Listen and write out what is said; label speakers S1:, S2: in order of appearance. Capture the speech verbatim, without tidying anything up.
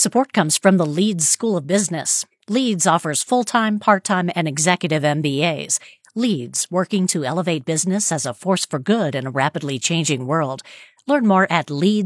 S1: Support comes from the Leeds School of Business. Leeds offers full-time, part-time, and executive M B As. Leeds, working to elevate business as a force for good in a rapidly changing world. Learn more at leeds